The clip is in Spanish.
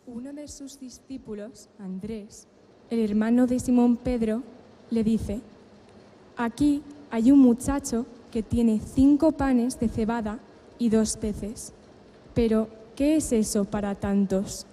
Uno de sus discípulos, Andrés, el hermano de Simón Pedro, le dice: «Aquí hay un muchacho que tiene 5 panes de cebada y 2 peces. Pero, ¿qué es eso para tantos?».